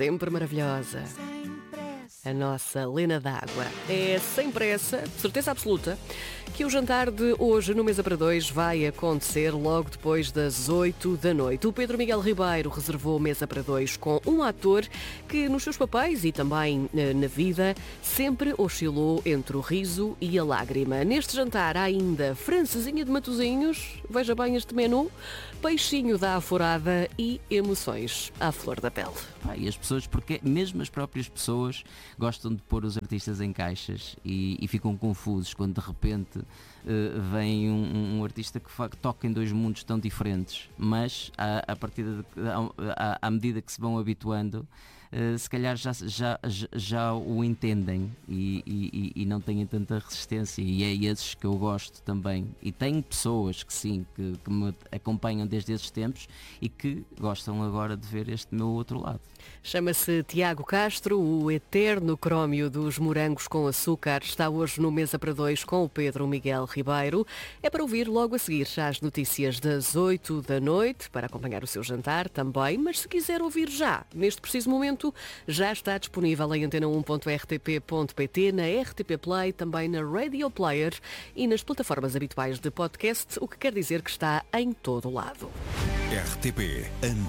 sempre maravilhosa. A nossa Lena d'Água. É sem pressa, certeza absoluta, que o jantar de hoje no Mesa para Dois vai acontecer logo depois das 8 da noite. O Pedro Miguel Ribeiro reservou Mesa para Dois com um ator que nos seus papéis e também na vida sempre oscilou entre o riso e a lágrima. Neste jantar há ainda francesinha de Matosinhos, veja bem este menu, peixinho da aforada e emoções à flor da pele. E as pessoas, porque mesmo as próprias pessoas gostam de pôr os artistas em caixas e ficam confusos quando de repente vem um artista que toca em dois mundos tão diferentes, mas à medida que se vão habituando, se calhar já o entendem e não têm tanta resistência, e é esses que eu gosto também. E tenho pessoas que sim, que me acompanham desde esses tempos e que gostam agora de ver este meu outro lado. Chama-se Tiago Castro, o eterno crómio dos morangos com açúcar. Está hoje no Mesa para Dois com o Pedro Miguel Ribeiro. É para ouvir logo a seguir às notícias das 8 da noite, para acompanhar o seu jantar também, mas se quiser ouvir já, neste preciso momento, já está disponível em antena1.rtp.pt, na RTP Play, também na Radio Player e nas plataformas habituais de podcast, o que quer dizer que está em todo o lado. RTP Antena